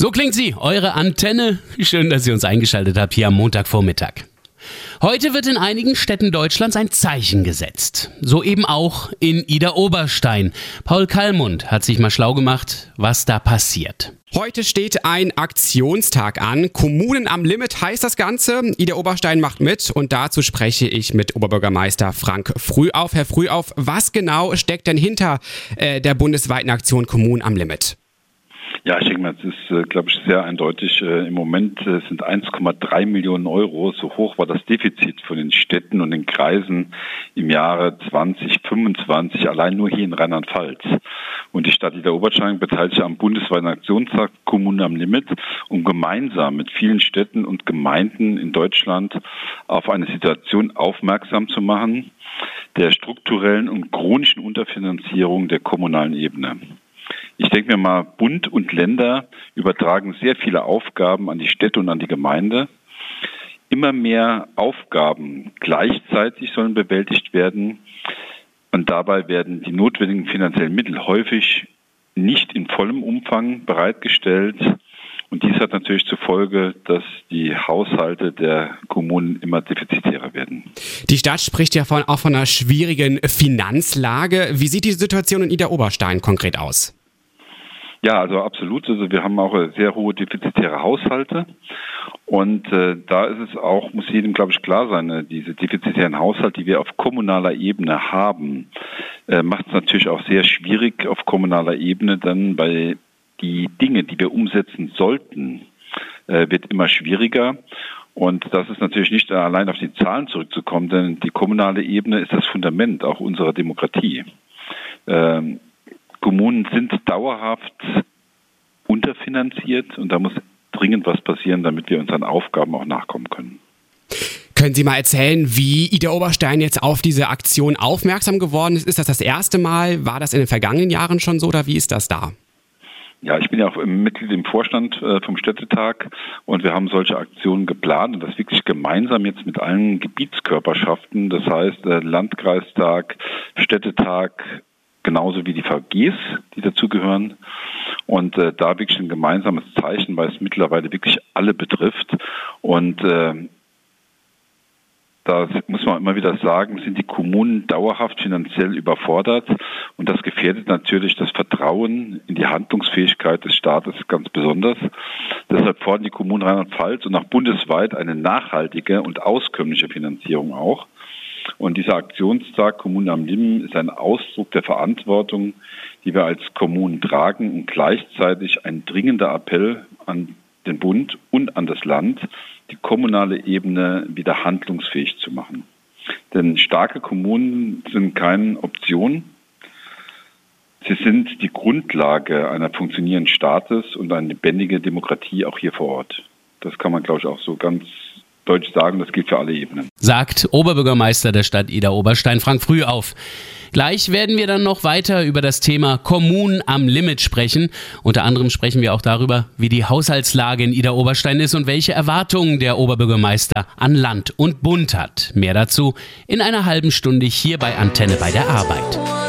So klingt sie, eure Antenne. Schön, dass ihr uns eingeschaltet habt hier am Montagvormittag. Heute wird in einigen Städten Deutschlands ein Zeichen gesetzt. So eben auch in Idar-Oberstein. Paul Kallmund hat sich mal schlau gemacht, was da passiert. Heute steht ein Aktionstag an. Kommunen am Limit heißt das Ganze. Idar-Oberstein macht mit und dazu spreche ich mit Oberbürgermeister Frank Frühauf. Herr Frühauf, was genau steckt denn hinter der bundesweiten Aktion Kommunen am Limit? Ja, ich denke mal, es ist, glaube ich, sehr eindeutig. Im Moment sind 1,3 Millionen Euro. So hoch war das Defizit von den Städten und den Kreisen im Jahre 2025, allein nur hier in Rheinland-Pfalz. Und die Stadt Idar-Oberstein beteiligt sich am bundesweiten Aktionstag Kommunen am Limit, um gemeinsam mit vielen Städten und Gemeinden in Deutschland auf eine Situation aufmerksam zu machen, der strukturellen und chronischen Unterfinanzierung der kommunalen Ebene. Ich denke mir mal, Bund und Länder übertragen sehr viele Aufgaben an die Städte und an die Gemeinde. Immer mehr Aufgaben gleichzeitig sollen bewältigt werden und dabei werden die notwendigen finanziellen Mittel häufig nicht in vollem Umfang bereitgestellt. Und dies hat natürlich zur Folge, dass die Haushalte der Kommunen immer defizitärer werden. Die Stadt spricht ja auch von einer schwierigen Finanzlage. Wie sieht die Situation in Idar-Oberstein konkret aus? Ja, also absolut. Also wir haben auch sehr hohe defizitäre Haushalte und da ist es auch, muss jedem, glaube ich, klar sein, diese defizitären Haushalte, die wir auf kommunaler Ebene haben, macht es natürlich auch sehr schwierig auf kommunaler Ebene dann, weil die Dinge, die wir umsetzen sollten, wird immer schwieriger. Und das ist natürlich nicht allein auf die Zahlen zurückzukommen, denn die kommunale Ebene ist das Fundament auch unserer Demokratie. Kommunen sind dauerhaft unterfinanziert und da muss dringend was passieren, damit wir unseren Aufgaben auch nachkommen können. Können Sie mal erzählen, wie Idar-Oberstein jetzt auf diese Aktion aufmerksam geworden ist? Ist das erste Mal? War das in den vergangenen Jahren schon so oder wie ist das da? Ja, ich bin ja auch Mitglied im Vorstand vom Städtetag und wir haben solche Aktionen geplant und das wirklich gemeinsam jetzt mit allen Gebietskörperschaften, das heißt Landkreistag, Städtetag, genauso wie die VGs, die dazugehören. Und da wirklich ein gemeinsames Zeichen, weil es mittlerweile wirklich alle betrifft. Und da muss man immer wieder sagen, sind die Kommunen dauerhaft finanziell überfordert. Und das gefährdet natürlich das Vertrauen in die Handlungsfähigkeit des Staates ganz besonders. Deshalb fordern die Kommunen Rheinland-Pfalz und auch bundesweit eine nachhaltige und auskömmliche Finanzierung auch. Und dieser Aktionstag Kommunen am Limit ist ein Ausdruck der Verantwortung, die wir als Kommunen tragen und gleichzeitig ein dringender Appell an den Bund und an das Land, die kommunale Ebene wieder handlungsfähig zu machen. Denn starke Kommunen sind keine Option. Sie sind die Grundlage einer funktionierenden Staates und eine lebendige Demokratie auch hier vor Ort. Das kann man, glaube ich, auch so ganz deutlich sagen, das gilt für alle Ebenen. Sagt Oberbürgermeister der Stadt Idar-Oberstein, Frank Frühauf. Gleich werden wir dann noch weiter über das Thema Kommunen am Limit sprechen. Unter anderem sprechen wir auch darüber, wie die Haushaltslage in Idar-Oberstein ist und welche Erwartungen der Oberbürgermeister an Land und Bund hat. Mehr dazu in einer halben Stunde hier bei Antenne bei der Arbeit.